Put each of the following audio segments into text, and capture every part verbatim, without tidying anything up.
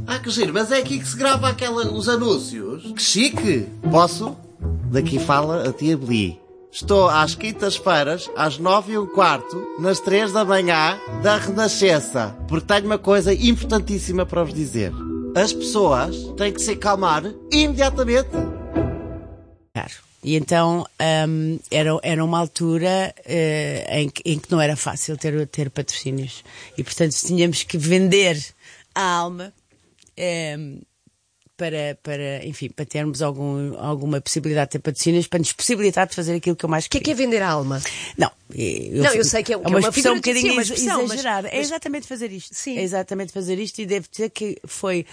Ah, que giro, mas é aqui que se grava aquela, os anúncios. Que chique! Posso? Daqui fala a tia Beli. Estou às quintas-feiras, às nove e um quarto, nas três da manhã, da Renascença. Porque tenho uma coisa importantíssima para vos dizer. As pessoas têm que se calmar imediatamente. E então um, era, era uma altura uh, em, que, em que não era fácil ter, ter patrocínios. E, portanto, tínhamos que vender a alma um, para, para, enfim, para termos algum, alguma possibilidade de ter patrocínios, para nos possibilitar de fazer aquilo que eu mais queria. O que é que é vender a alma? Não, eu, não, eu sei que é, que é uma, é uma expressão um bocadinho sim, expressão, exagerada. Mas, é exatamente fazer isto. Sim. É exatamente fazer isto e devo dizer que foi...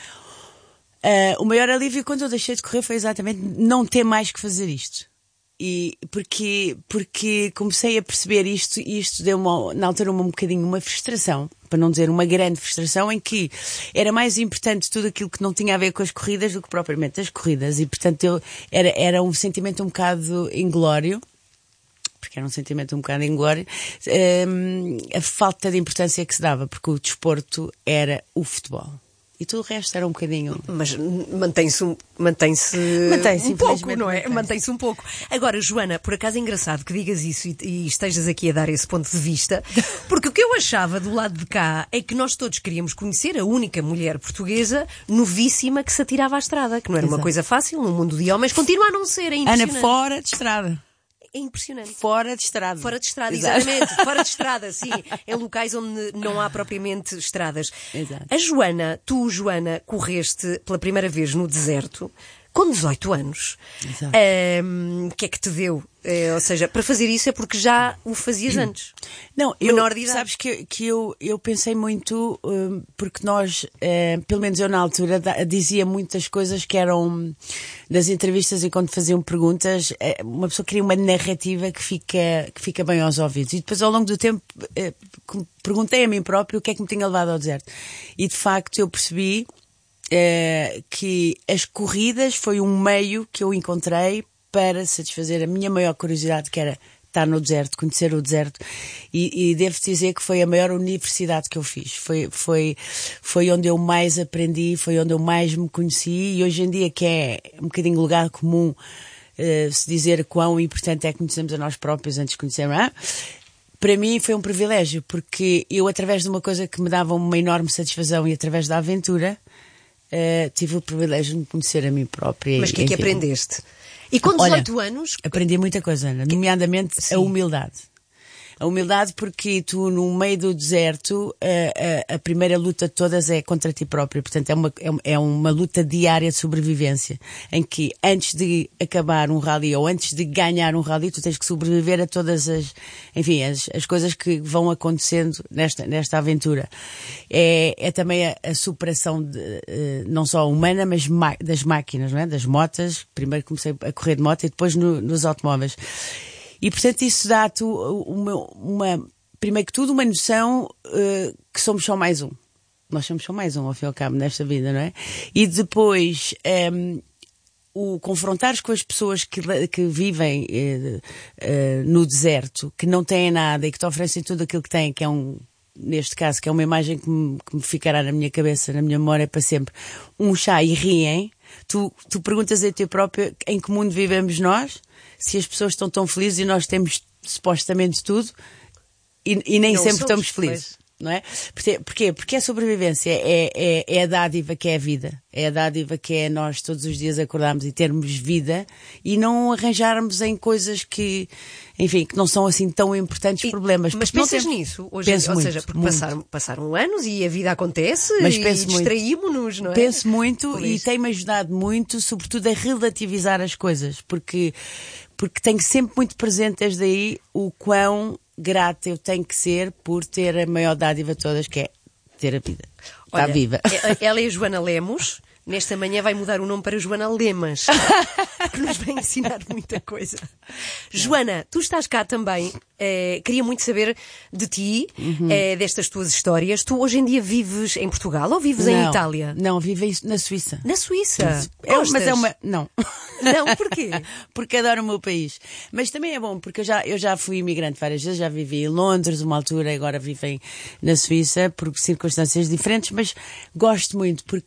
Uh, o maior alívio quando eu deixei de correr foi exatamente não ter mais que fazer isto. E porque, porque comecei a perceber isto e isto deu-me, na altura, um bocadinho uma frustração, para não dizer uma grande frustração, em que era mais importante tudo aquilo que não tinha a ver com as corridas do que propriamente as corridas. E, portanto, eu, era, era um sentimento um bocado inglório, porque era um sentimento um bocado inglório, um, a falta de importância que se dava, porque o desporto era o futebol. E tudo o resto era um bocadinho... Mas mantém-se mantém-se mantém-se um pouco, não é? Mantém-se um pouco. Agora, Joana, por acaso é engraçado que digas isso e, e estejas aqui a dar esse ponto de vista, porque o que eu achava do lado de cá é que nós todos queríamos conhecer a única mulher portuguesa novíssima que se atirava à estrada, que não era Exato. Uma coisa fácil no mundo de homens, continua a não ser, é impressionante. Ana, fora de estrada. É impressionante. Fora de estrada. Fora de estrada, Exato. exatamente. Fora de estrada, sim. Em locais onde não há propriamente estradas. Exato. A Joana, tu, Joana, correste pela primeira vez no deserto com dezoito anos. Exato. Um, que é que te deu? É, ou seja, para fazer isso é porque já o fazias antes. Não, eu, menor de idade. Sabes que, que eu, eu pensei muito, um, porque nós, uh, pelo menos eu na altura, da, dizia muitas coisas que eram das entrevistas e quando faziam perguntas, uh, uma pessoa cria uma narrativa que fica, que fica bem aos ouvidos. E depois ao longo do tempo uh, perguntei a mim próprio o que é que me tinha levado ao deserto. E de facto eu percebi uh, que as corridas foi um meio que eu encontrei para satisfazer a minha maior curiosidade, que era estar no deserto, conhecer o deserto, e, e devo dizer que foi a maior universidade que eu fiz. Foi, foi, foi onde eu mais aprendi, foi onde eu mais me conheci, e hoje em dia, que é um bocadinho lugar comum uh, se dizer quão importante é conhecermos a nós próprios antes de conhecermos, ah? Para mim foi um privilégio, porque eu, através de uma coisa que me dava uma enorme satisfação e através da aventura, uh, tive o privilégio de me conhecer a mim própria. Mas o que é que aprendeste? E com dezoito Olha, anos... aprendi muita coisa, Ana, nomeadamente Sim. a humildade. A humildade porque tu, no meio do deserto, a, a, a primeira luta de todas é contra ti próprio. Portanto, é uma, é uma luta diária de sobrevivência, em que antes de acabar um rally ou antes de ganhar um rally, tu tens que sobreviver a todas as, enfim, as, as coisas que vão acontecendo nesta, nesta aventura. É, é também a, a superação de, não só humana, mas ma, das máquinas, não é? Das motas. Primeiro comecei a correr de moto e depois no, nos automóveis. E, portanto, isso dá-te uma, uma, primeiro que tudo, uma noção uh, que somos só mais um. Nós somos só mais um, ao fim e ao cabo, nesta vida, não é? E depois, um, o confrontares com as pessoas que, que vivem uh, uh, no deserto, que não têm nada e que te oferecem tudo aquilo que têm, que é um, neste caso, que é uma imagem que me, que me ficará na minha cabeça, na minha memória para sempre, um chá e riem, tu, tu perguntas a ti próprio em que mundo vivemos nós, se as pessoas estão tão felizes e nós temos supostamente tudo e, e nem não sempre somos, estamos felizes, pois. Não é? Porquê? Porque a sobrevivência é, é, é a dádiva que é a vida, é a dádiva que é nós todos os dias acordarmos e termos vida e não arranjarmos em coisas que, enfim, que não são assim tão importantes e, problemas. Mas pensas temos... nisso hoje, penso ou muito, seja, porque muito. passaram, passaram anos e a vida acontece mas e distraímos-nos, não é? Penso muito e tem-me ajudado muito, sobretudo a relativizar as coisas, porque porque tenho sempre muito presente desde aí o quão grata eu tenho que ser por ter a maior dádiva de todas, que é ter a vida. Está viva. Ela é a Joana Lemos. Nesta manhã vai mudar o nome para Joana Lemas, que nos vai ensinar muita coisa. Joana, tu estás cá também. Eh, queria muito saber de ti, uhum. eh, destas tuas histórias. Tu hoje em dia vives em Portugal ou vives não, em Itália? Não, vivo na Suíça. Na Suíça? É, mas é uma... Não. Não, porquê? Porque adoro o meu país. Mas também é bom, porque eu já, eu já fui imigrante várias vezes, já vivi em Londres uma altura, agora vivo em, na Suíça, por circunstâncias diferentes, mas gosto muito, porque